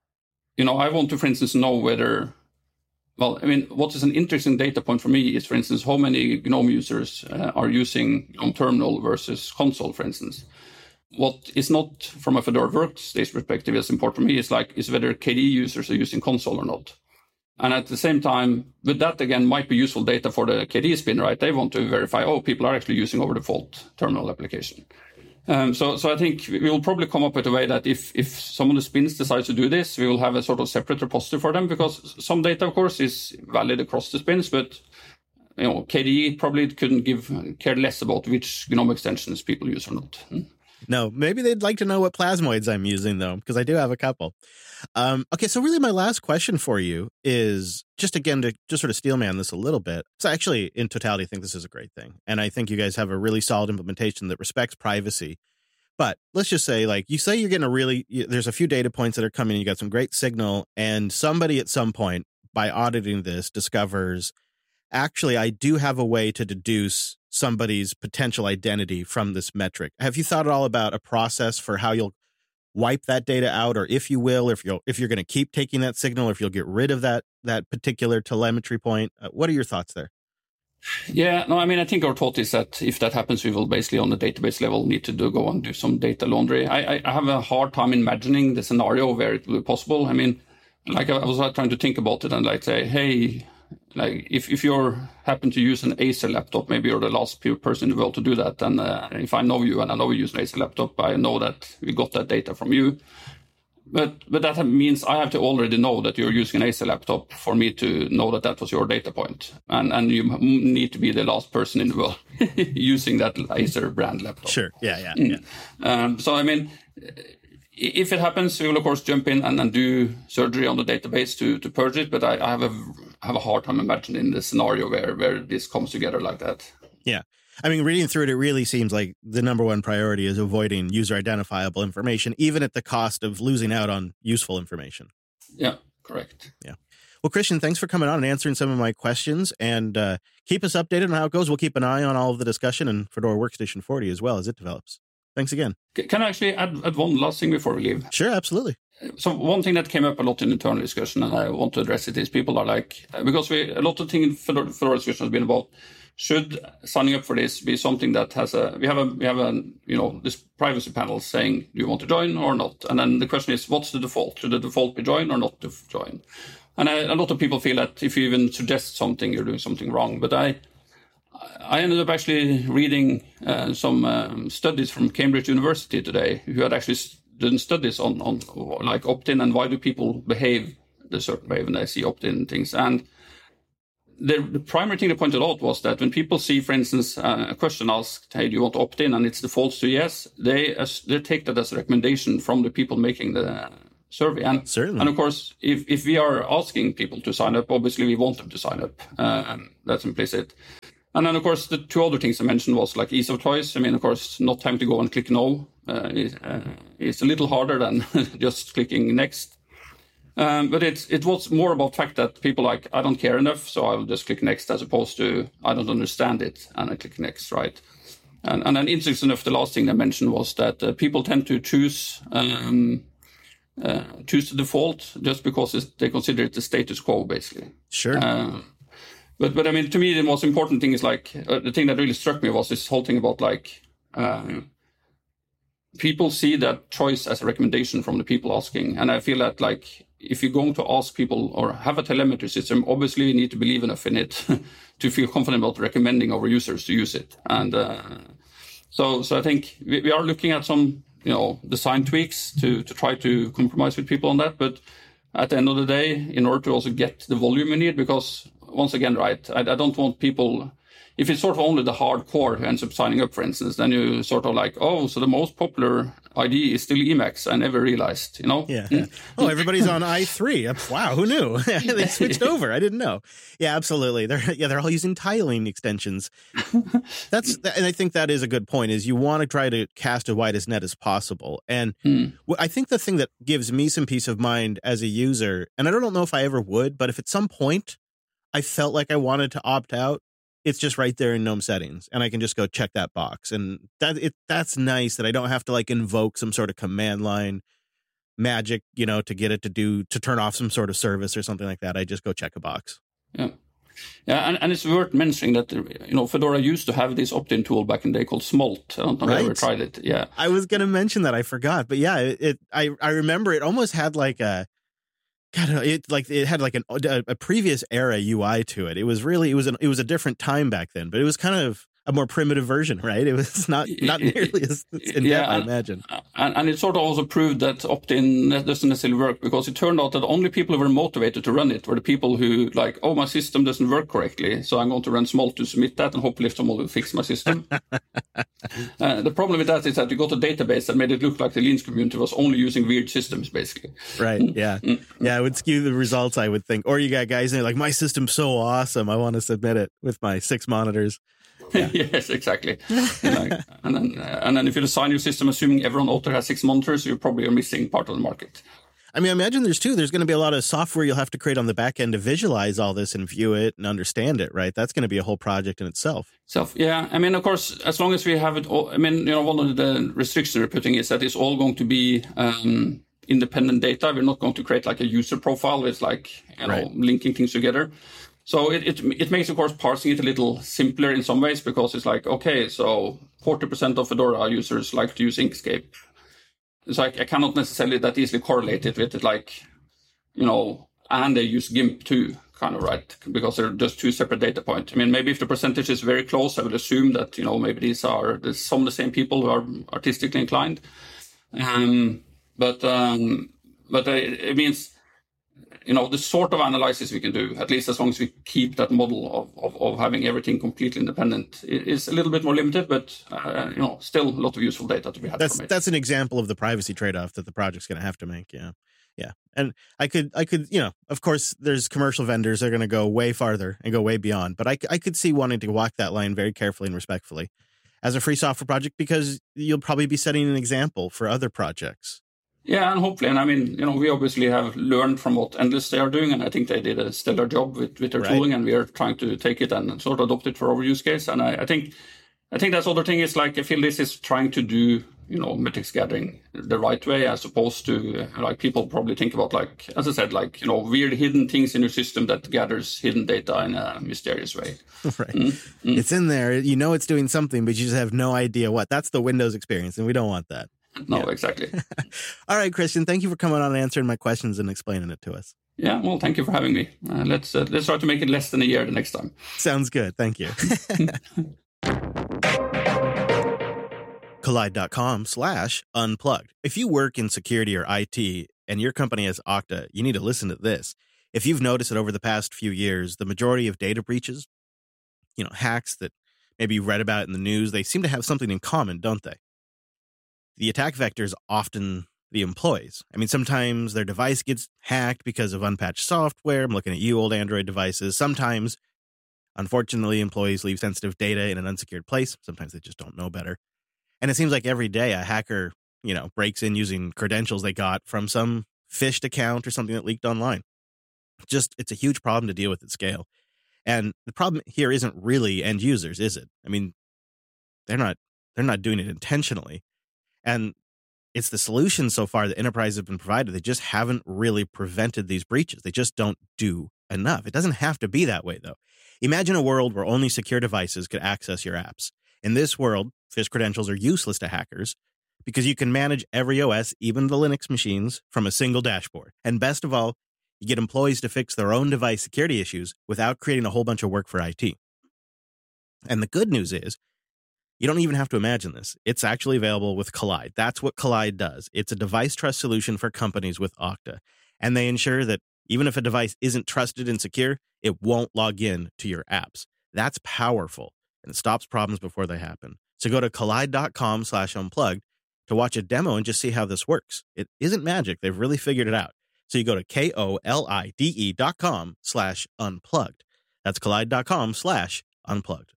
you know, I want to, for instance, know whether, well, I mean, what is an interesting data point for me is, for instance, how many GNOME users uh, are using GNOME Terminal versus console, for instance. What is not, from a Fedora workstation perspective, is important for me is like, is whether K D E users are using console or not. And at the same time, with that, again, might be useful data for the K D E spin, right? They want to verify, oh, people are actually using over default terminal application. Um, so, so I think we will probably come up with a way that if, if some of the spins decides to do this, we will have a sort of separate repository for them, because some data, of course, is valid across the spins, but, you know, K D E probably couldn't give, care less about which GNOME extensions people use or not. Hmm? No, maybe they'd like to know what plasmoids I'm using, though, because I do have a couple. Um, okay, so really my last question for you is just, again, to just sort of steelman this a little bit. So actually, in totality, I think this is a great thing. And I think you guys have a really solid implementation that respects privacy. But let's just say, like, you say you're getting a really, there's a few data points that are coming, you got some great signal, and somebody at some point, by auditing this, discovers, actually, I do have a way to deduce somebody's potential identity from this metric. Have you thought at all about a process for how you'll wipe that data out, or if you will, if you'll, if you're going to keep taking that signal, or if you'll get rid of that that particular telemetry point? Uh, what are your thoughts there? Yeah, no, I mean, I think our thought is that if that happens, we will basically on the database level need to do, go and do some data laundry. I, I, I have a hard time imagining the scenario where it will be possible. I mean, like I was trying to think about it and like say, hey, like if, if you happen to use an Acer laptop, maybe you're the last person in the world to do that. And uh, if I know you and I know you use an Acer laptop, I know that we got that data from you. But but that means I have to already know that you're using an Acer laptop for me to know that that was your data point. And and you need to be the last person in the world using that Acer brand laptop. Sure. Yeah, yeah, mm. yeah. Um, so, I mean, if it happens, we will, of course, jump in and, and do surgery on the database to, to purge it. But I, I have a have a hard time imagining the scenario where, where this comes together like that. Yeah. I mean, reading through it, it really seems like the number one priority is avoiding user identifiable information, even at the cost of losing out on useful information. Yeah, correct. Yeah. Well, Christian, thanks for coming on and answering some of my questions, and uh, keep us updated on how it goes. We'll keep an eye on all of the discussion and Fedora Workstation forty as well as it develops. Thanks again. Can I actually add, add one last thing before we leave? Sure, absolutely. So one thing that came up a lot in internal discussion, and I want to address it, is people are like, because we a lot of things in Fedora, Fedora discussion has been about, should signing up for this be something that has a, we have a, we have a, you know, this privacy panel saying, do you want to join or not? And then the question is, what's the default? Should the default be join or not to join? And I, a lot of people feel that if you even suggest something, you're doing something wrong. But I, I ended up actually reading uh, some um, studies from Cambridge University today, who had actually done studies on, on like opt-in and why do people behave a certain way when they see opt-in things. And the, the primary thing they pointed out was that when people see, for instance, uh, a question asked, hey, do you want to opt in? And it's defaults to yes, they, as, they take that as a recommendation from the people making the survey. And, Certainly. and of course, if, if we are asking people to sign up, obviously we want them to sign up. Uh, that's implicit. And then, of course, the two other things I mentioned was like ease of choice. I mean, of course, not time to go and click no. Uh, is, uh, it's a little harder than just clicking next. Um, but it's, it was more about the fact that people like, I don't care enough, so I'll just click next, as opposed to I don't understand it and I click next, right? And, and then interesting enough, the last thing I mentioned was that uh, people tend to choose um, uh, choose the default just because it's, they consider it the status quo, basically. Sure. Uh, But, but I mean, to me, the most important thing is like, uh, the thing that really struck me was this whole thing about like, uh, people see that choice as a recommendation from the people asking. And I feel that like, if you're going to ask people or have a telemetry system, obviously you need to believe enough in it to feel confident about recommending our users to use it. And uh, so, so I think we, we are looking at some, you know, design tweaks to, to try to compromise with people on that. But at the end of the day, in order to also get the volume we need, because once again, right, I, I don't want people, if it's sort of only the hardcore who ends up signing up, for instance, then you sort of like, oh, so the most popular I D is still Emacs. I never realized, you know? Yeah. yeah. Oh, everybody's on I three. Wow, who knew? They switched over. I didn't know. Yeah, absolutely. They're yeah, they're all using tiling extensions. That's and I think that is a good point. Is you want to try to cast as wide as net as possible. And Mm. I think the thing that gives me some peace of mind as a user, and I don't know if I ever would, but if at some point I felt like I wanted to opt out, it's just right there in GNOME settings, and I can just go check that box. And that it that's nice that I don't have to like invoke some sort of command line magic, you know, to get it to do to turn off some sort of service or something like that. I just go check a box. Yeah. Yeah, and, and it's worth mentioning that, you know, Fedora used to have this opt-in tool back in the day called Smolt. I don't know if you ever Right. tried it. Yeah. I was going to mention that. I forgot. But yeah, it, it I, I remember it almost had like a, God, it like it had like an, a, a previous era U I to it. It was really, it was an, it was a different time back then, but it was kind of a more primitive version, right? It was not, not nearly as in Yeah, depth, I and- imagine. And, and it sort of also proved that opt-in doesn't necessarily work, because it turned out that the only people who were motivated to run it were the people who like, oh, my system doesn't work correctly, so I'm going to run Smolt to submit that, and hopefully someone will fix my system. uh, the problem with that is that you got a database that made it look like the Linux community was only using weird systems, basically. Right. Yeah. Yeah. It would skew the results, I would think. Or you got guys that are like, my system's so awesome, I want to submit it with my six monitors. Yes, exactly. Like, and then, uh, and then if you design your system assuming everyone out there has six monitors, you probably are missing part of the market. I mean, I imagine there's too, there's going to be a lot of software you'll have to create on the back end to visualize all this and view it and understand it, right? That's going to be a whole project in itself. So, yeah, I mean, of course, as long as we have it all, I mean, you know, one of the restrictions we're putting is that it's all going to be um, independent data. We're not going to create like a user profile with like, you know, Right. linking things together. So it, it it makes, of course, parsing it a little simpler in some ways, because it's like, okay, so forty percent of Fedora users like to use Inkscape. It's like, I cannot necessarily that easily correlate it with it, like, you know, and they use GIMP too, kind of, right? Because they're just two separate data points. I mean, maybe if the percentage is very close, I would assume that, you know, maybe these are there's some of the same people who are artistically inclined. Um, but um, but uh, it means, you know, the sort of analysis we can do, at least as long as we keep that model of, of, of having everything completely independent, is a little bit more limited, but, uh, you know, still a lot of useful data to be had That's from it. that's an example of the privacy trade-off that the project's going to have to make. Yeah. Yeah. And I could, I could, you know, of course, there's commercial vendors that are going to go way farther and go way beyond, but I, I could see wanting to walk that line very carefully and respectfully as a free software project, because you'll probably be setting an example for other projects. Yeah, and hopefully, and I mean, you know, we obviously have learned from what Endless they are doing, and I think they did a stellar job with, with their Right. tooling, and we are trying to take it and sort of adopt it for our use case. And I, I think, I think that's the other thing is like, I feel this is trying to do, you know, metrics gathering the right way, as opposed to uh, like people probably think about, like, as I said, like, you know, weird hidden things in your system that gathers hidden data in a mysterious way. Right. Mm-hmm. It's in there. You know, it's doing something, but you just have no idea what. That's the Windows experience, and we don't want that. No, Yeah. exactly. All right, Christian, thank you for coming on and answering my questions and explaining it to us. Yeah, well, thank you for having me. Uh, let's uh, let's try to make it less than a year the next time. Sounds good. Thank you. Collide.com slash unplugged. If you work in security or I T and your company has Okta, you need to listen to this. if you've noticed it over the past few years, the majority of data breaches, you know, hacks that maybe you read about in the news, they seem to have something in common, don't they? The attack vector is often the employees. I mean, sometimes their device gets hacked because of unpatched software. I'm looking at you, old Android devices. Sometimes, unfortunately, employees leave sensitive data in an unsecured place. Sometimes they just don't know better. And it seems like every day a hacker, you know, breaks in using credentials they got from some phished account or something that leaked online. Just, it's a huge problem to deal with at scale. And the problem here isn't really end users, is it? I mean, they're not they're not doing it intentionally. And it's the solutions so far that enterprises have been provided. They just haven't really prevented these breaches. They just don't do enough. It doesn't have to be that way, though. Imagine a world where only secure devices could access your apps. In this world, phish credentials are useless to hackers because you can manage every O S, even the Linux machines, from a single dashboard. And best of all, you get employees to fix their own device security issues without creating a whole bunch of work for I T. And the good news is, you don't even have to imagine this. It's actually available with Kolide. That's what Kolide does. It's a device trust solution for companies with Okta. And they ensure that even if a device isn't trusted and secure, it won't log in to your apps. That's powerful, and it stops problems before they happen. So go to kolide.com slash unplugged to watch a demo and just see how this works. It isn't magic. They've really figured it out. So you go to K-O-L-I-D-E dot com slash unplugged. That's kolide.com slash unplugged.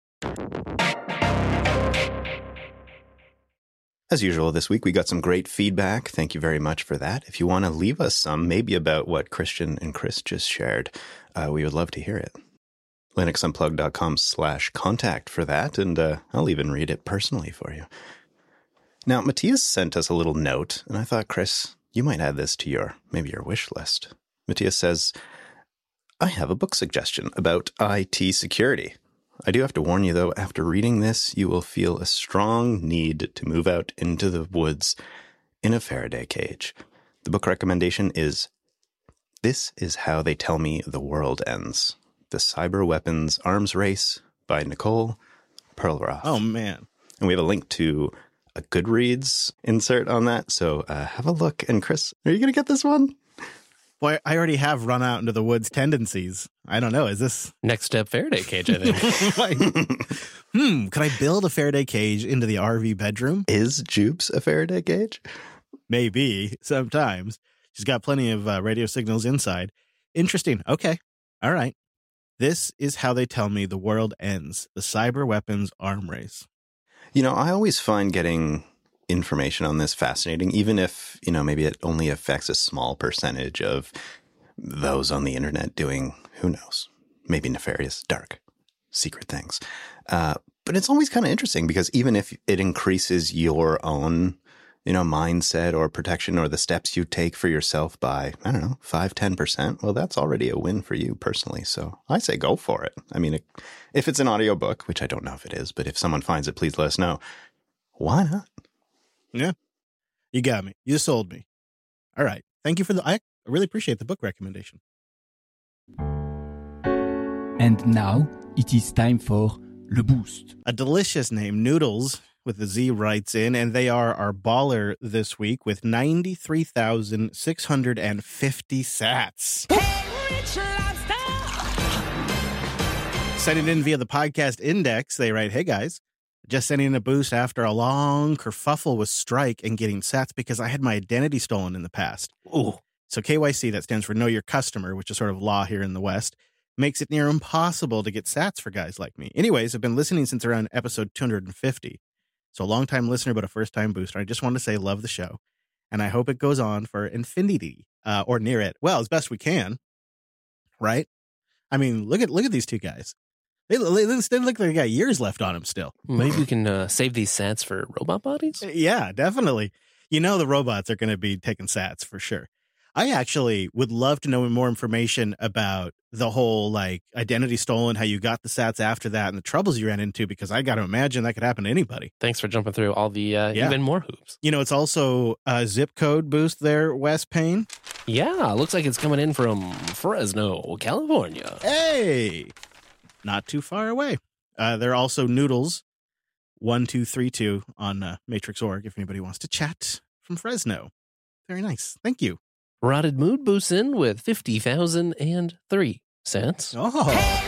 As usual, this week we got some great feedback. Thank you very much for that. If you want to leave us some, maybe about what Christian and Chris just shared, uh, we would love to hear it. linuxunplugged.com slash contact for that, and uh, I'll even read it personally for you. Now, Matthias sent us a little note, and I thought, Chris, you might add this to your, maybe your wish list. Matthias says, I have a book suggestion about I T security. I do have to warn you, though, after reading this, you will feel a strong need to move out into the woods in a Faraday cage. The book recommendation is This Is How They Tell Me the World Ends, The Cyber Weapons Arms Race by Nicole Perlroth. Oh, man. And we have a link to a Goodreads insert on that, so uh, have a look. And Chris, are you going to get this one? Boy, I already have run out into the woods tendencies. I don't know. Is this Next step Faraday cage, I think. like, hmm, could I build a Faraday cage into the R V bedroom? Is Jupes a Faraday cage? Maybe, sometimes. She's got plenty of uh, radio signals inside. Interesting. Okay. All right. This is how they tell me the world ends. The cyber weapons arm race. You know, I always find getting information on this fascinating, even if, you know, maybe it only affects a small percentage of those on the internet doing, who knows, maybe nefarious, dark, secret things. Uh, but it's always kind of interesting because even if it increases your own, you know, mindset or protection or the steps you take for yourself by, I don't know, five, ten percent, well, that's already a win for you personally. So I say go for it. I mean, if it's an audiobook, which I don't know if it is, but if someone finds it, please let us know. Why not? Yeah. You got me. You sold me. All right. Thank you for the, I really appreciate the book recommendation. And now it is time for Le Boost. A delicious name, Noodles, with the Z writes in, and they are our baller this week with ninety-three thousand six hundred fifty sats. Hey, Rich Lobster! Sending in via the podcast index, they write, hey guys, just sending in a boost after a long kerfuffle with Strike and getting sats because I had my identity stolen in the past. Ooh. So K Y C, that stands for Know Your Customer, which is sort of law here in the West, makes it near impossible to get sats for guys like me. Anyways, I've been listening since around episode two hundred fifty. So a long-time listener, but a first-time booster. I just want to say love the show. And I hope it goes on for infinity uh, or near it. Well, as best we can. Right? I mean, look at look at these two guys. They, they, they look like they got years left on them still. Maybe we can uh, save these sats for robot bodies? Yeah, definitely. You know the robots are going to be taking sats for sure. I actually would love to know more information about the whole like identity stolen, how you got the sats after that, and the troubles you ran into, because I got to imagine that could happen to anybody. Thanks for jumping through all the uh, Yeah. even more hoops. You know, it's also a zip code boost there, Wes Payne. Yeah, looks like it's coming in from Fresno, California. Hey, not too far away. Uh, they're also Noodles one two three two on uh, Matrix dot org if anybody wants to chat from Fresno. Very nice. Thank you. Rotted Mood boosts in with fifty thousand three cents. Oh,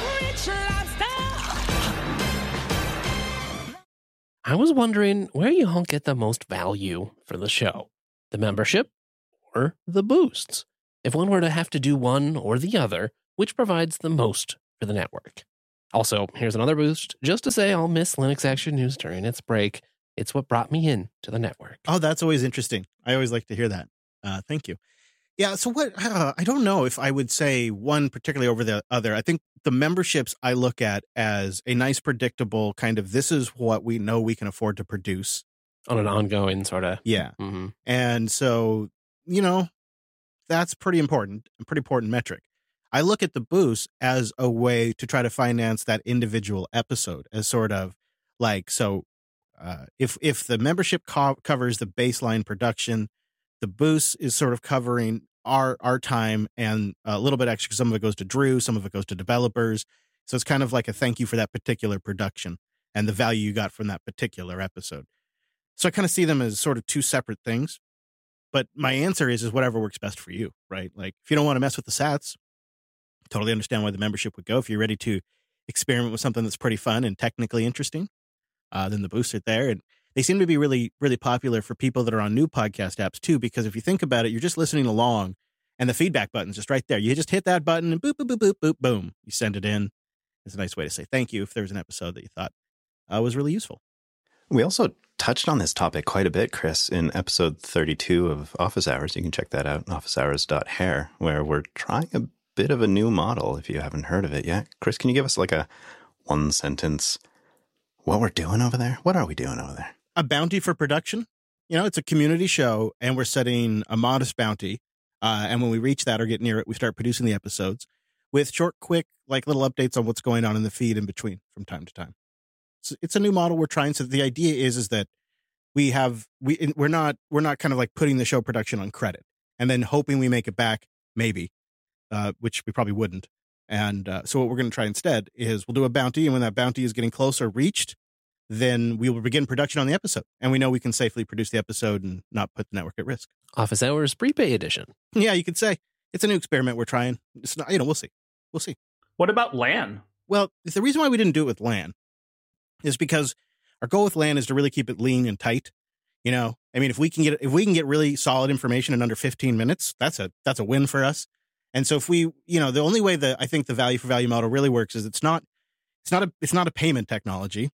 I was wondering where you all get the most value for the show, the membership or the boosts? If one were to have to do one or the other, which provides the most for the network? Also, here's another boost, just to say I'll miss Linux Action News during its break. It's what brought me in to the network. oh, that's always interesting. I always like to hear that. Uh, thank you. Yeah, so what, uh, I don't know if I would say one particularly over the other. I think the memberships I look at as a nice, predictable kind of, this is what we know we can afford to produce. On an ongoing sort of. Yeah. Mm-hmm. And so, you know, that's pretty important, a pretty important metric. I look at the boost as a way to try to finance that individual episode as sort of like, so uh, if, if the membership co- covers the baseline production, the boost is sort of covering our, our time and a little bit extra. Some of it goes to Drew, some of it goes to developers. So it's kind of like a thank you for that particular production and the value you got from that particular episode. So I kind of see them as sort of two separate things. But my answer is, is whatever works best for you, right? Like if you don't want to mess with the sats, totally understand why the membership would go. If you're ready to experiment with something that's pretty fun and technically interesting, uh, then the boosts are there. And they seem to be really, really popular for people that are on new podcast apps too, because if you think about it, you're just listening along and the feedback button's just right there. You just hit that button and boop, boop, boop, boop, boop, boom. You send it in. It's a nice way to say thank you if there's an episode that you thought uh, was really useful. We also touched on this topic quite a bit, Chris, in episode thirty-two of Office Hours. You can check that out, office hours dot hair, where we're trying a bit of a new model if you haven't heard of it yet. Chris, can you give us like a one sentence, what we're doing over there? What are we doing over there? A bounty for production. You know, it's a community show and we're setting a modest bounty. Uh, and when we reach that or get near it, we start producing the episodes with short, quick, like little updates on what's going on in the feed in between from time to time. So it's a new model we're trying. So the idea is, is that we have, we, we're not, we're not kind of like putting the show production on credit and then hoping we make it back, maybe, uh, which we probably wouldn't. And uh, so what we're going to try instead is we'll do a bounty. And when that bounty is getting close or reached, then we will begin production on the episode. And we know we can safely produce the episode and not put the network at risk. Office Hours Prepay Edition. Yeah, you could say. It's a new experiment we're trying. It's not, you know, we'll see. We'll see. What about LAN? Well, the reason why we didn't do it with LAN is because our goal with LAN is to really keep it lean and tight. You know, I mean, if we can get if we can get really solid information in under fifteen minutes, that's a that's a win for us. And so if we, you know, the only way that I think the value for value model really works is it's not it's not a it's not a payment technology.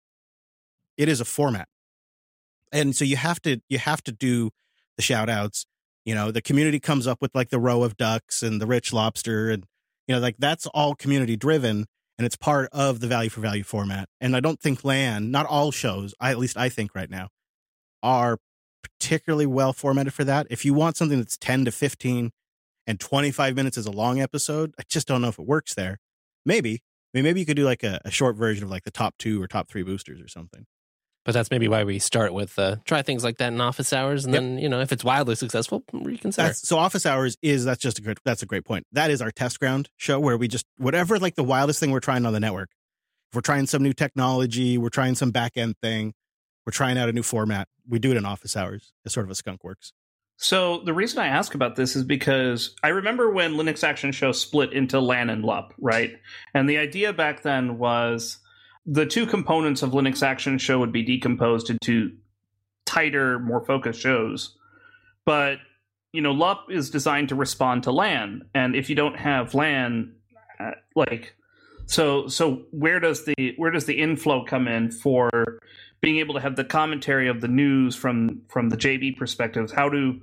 It is a format. And so you have to you have to do the shout outs. You know, the community comes up with like the row of ducks and the rich lobster and, you know, like that's all community driven and it's part of the value for value format. And I don't think LAN, not all shows, I, at least I think right now, are particularly well formatted for that. If you want something that's ten to fifteen and twenty-five minutes is a long episode, I just don't know if it works there. Maybe. I mean, maybe you could do like a, a short version of like the top two or top three boosters or something. But that's maybe why we start with uh, try things like that in office hours. And Yep. then, you know, if it's wildly successful, reconsider. That's, so office hours is, that's just a great, that's a great point. That is our test ground show where we just, whatever like the wildest thing we're trying on the network, if we're trying some new technology, we're trying some back end thing, we're trying out a new format, we do it in office hours as sort of a skunk works. So the reason I ask about this is because I remember when Linux Action Show split into LAN and L U P, right? And the idea back then was the two components of Linux Action Show would be decomposed into tighter, more focused shows. But, you know, L U P is designed to respond to LAN. And if you don't have LAN, uh, like, so so where does the where does the inflow come in for being able to have the commentary of the news from from the J B perspectives? How do,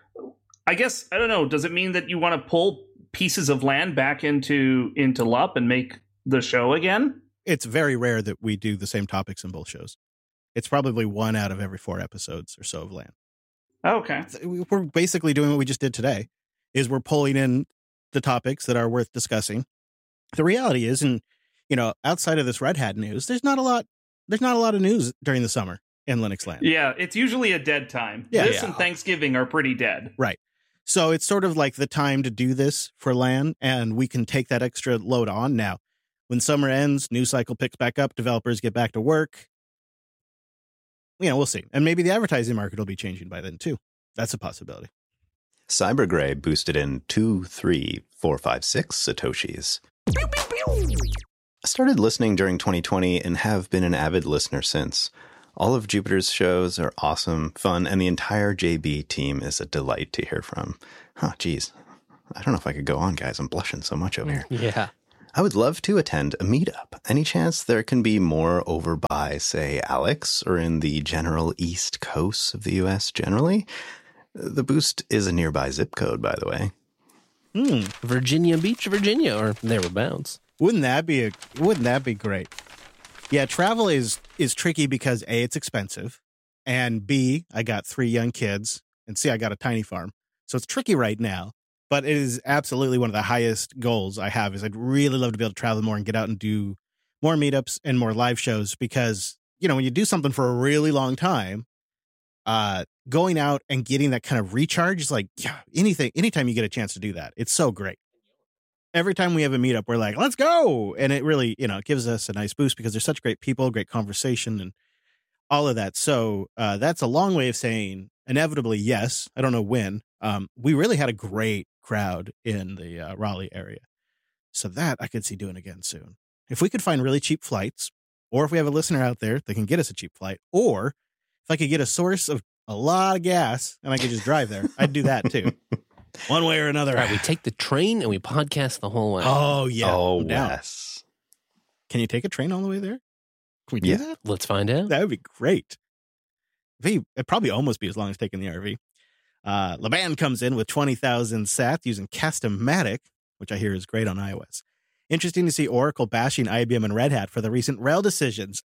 I guess, I don't know, does it mean that you want to pull pieces of LAN back into into L U P and make the show again? It's very rare that we do the same topics in both shows. It's probably one out of every four episodes or so of LAN. Okay. We're basically doing what we just did today, is we're pulling in the topics that are worth discussing. The reality is, and you know, outside of this Red Hat news, there's not a lot. There's not a lot of news during the summer in Linux land. Yeah, it's usually a dead time. Yeah, this yeah. and Thanksgiving are pretty dead. Right. So it's sort of like the time to do this for LAN, and we can take that extra load on now. When summer ends, news cycle picks back up, developers get back to work. You know, we'll see. And maybe the advertising market will be changing by then too. That's a possibility. CyberGray boosted in two, three, four, five, six Satoshis. I started listening during twenty twenty and have been an avid listener since. All of Jupiter's shows are awesome, fun, and the entire J B team is a delight to hear from. Oh, geez. I don't know if I could go on, guys. I'm blushing so much over here. Yeah. I would love to attend a meetup. Any chance there can be more over by, say, Alex, or in the general East Coast of the U S generally? The boost is a nearby zip code, by the way. Hmm. Virginia Beach, Virginia, or thereabouts. Wouldn't that be a? Wouldn't that be great? Yeah, travel is is tricky because A, it's expensive, and B, I got three young kids, and C, I got a tiny farm, so it's tricky right now. But it is absolutely one of the highest goals I have. Is I'd really love to be able to travel more and get out and do more meetups and more live shows because you know when you do something for a really long time, uh, going out and getting that kind of recharge is like yeah, anything. Anytime you get a chance to do that, it's so great. Every time we have a meetup, we're like, let's go. And it really, you know, it gives us a nice boost because there's such great people, great conversation and all of that. So uh, that's a long way of saying inevitably, yes. I don't know when. Um, we really had a great crowd in the uh, Raleigh area. So that I could see doing again soon. If we could find really cheap flights, or if we have a listener out there that can get us a cheap flight, or if I could get a source of a lot of gas and I could just drive there, I'd do that too. One way or another. All right, we take the train and we podcast the whole way. Oh, yeah. Oh, Now, yes. can you take a train all the way there? Can we do Yeah. that? Let's find out. That would be great. It'd probably almost be as long as taking the R V. Uh, Laban comes in with twenty thousand sats using Cast-O-Matic, which I hear is great on iOS. Interesting to see Oracle bashing I B M and Red Hat for the recent R H E L decisions.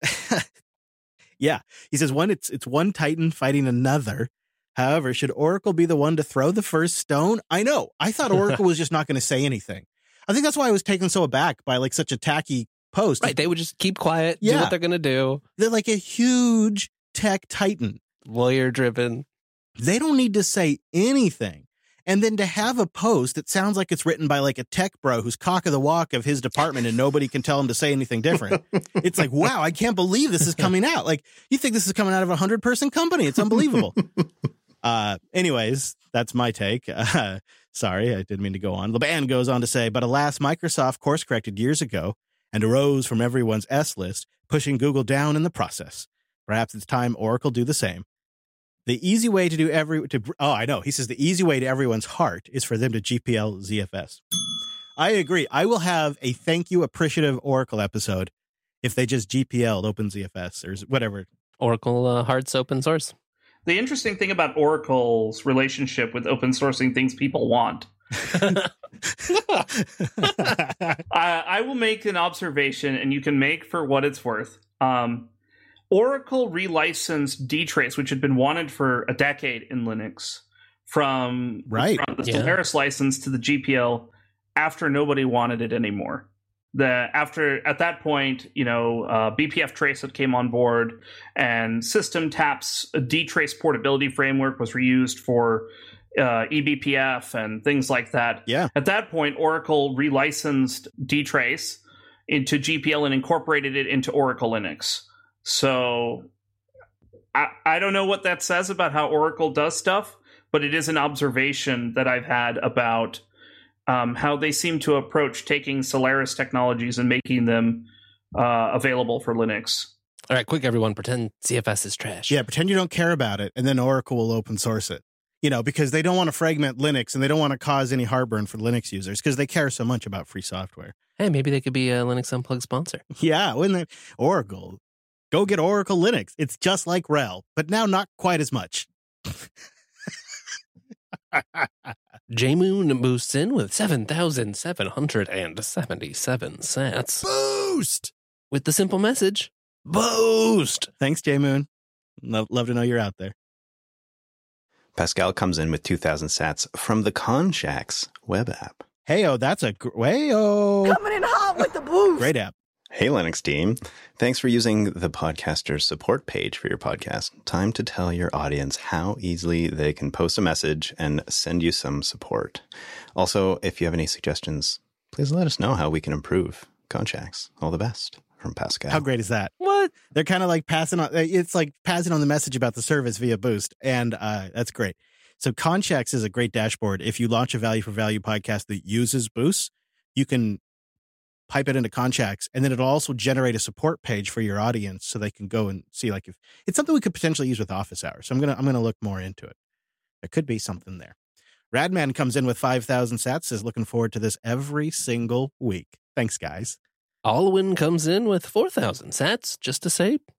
Yeah. He says, one, it's it's one Titan fighting another. However, should Oracle be the one to throw the first stone? I know. I thought Oracle was just not going to say anything. I think that's why I was taken so aback by like such a tacky post. Right, they would just keep quiet, do Yeah. what they're going to do. They're like a huge tech titan. Lawyer-driven. They don't need to say anything. And then to have a post that sounds like it's written by like a tech bro who's cock of the walk of his department and nobody can tell him to say anything different. It's like, wow, I can't believe this is coming out. Like, you think this is coming out of a hundred person company. It's unbelievable. uh, anyways, that's my take. Uh, sorry, I didn't mean to go on. Laban goes on to say, but alas, Microsoft course corrected years ago and arose from everyone's S list, pushing Google down in the process. Perhaps it's time Oracle do the same. The easy way to do every to oh I know he says the easy way to everyone's heart is for them to G P L Z F S. I agree. I will have a thank you appreciative Oracle episode if they just G P L'd OpenZFS or whatever. Oracle uh, Hearts open source. The interesting thing about Oracle's relationship with open sourcing things people want. I, I will make an observation, and you can make for what it's worth. Um, Oracle relicensed dtrace, which had been wanted for a decade in Linux, from, Right. from the Yeah. Solaris license to the G P L after nobody wanted it anymore. The after at that point, you know, uh, B P F Trace had came on board, and SystemTap's dtrace portability framework was reused for uh, E B P F and things like that. Yeah. At that point, Oracle relicensed dtrace into G P L and incorporated it into Oracle Linux. So I, I don't know what that says about how Oracle does stuff, but it is an observation that I've had about um, how they seem to approach taking Solaris technologies and making them uh, available for Linux. All right, quick, everyone, pretend C F S is trash. Yeah, pretend you don't care about it, and then Oracle will open source it. You know, because they don't want to fragment Linux and they don't want to cause any heartburn for Linux users because they care so much about free software. Hey, maybe they could be a Linux Unplugged sponsor. Yeah, wouldn't it? Oracle. Go get Oracle Linux. It's just like R H E L, but now not quite as much. J-Moon boosts in with seven thousand seven hundred seventy-seven sats. Boost! With the simple message, boost! Thanks, J-Moon. Love, love to know you're out there. Pascal comes in with two thousand sats from the Conshacks web app. Hey, oh, that's a gr- way oh Coming in hot with the boost. great app. Hey, Linux team. Thanks for using the podcaster support page for your podcast. Time to tell your audience how easily they can post a message and send you some support. Also, if you have any suggestions, please let us know how we can improve. Conshacks, all the best. From Pascal. How great is that? What? They're kind of like passing on, it's like passing on the message about the service via Boost. And uh, that's great. So Conchecks is a great dashboard. If you launch a value for value podcast that uses Boost, you can pipe it into Conchecks, and then it'll also generate a support page for your audience so they can go and see, like, if it's something we could potentially use with office hours. So I'm gonna I'm gonna look more into it. There could be something there. Radman comes in with five thousand sats, says looking forward to this every single week. Thanks, guys. Alwyn comes in with four thousand sats just to say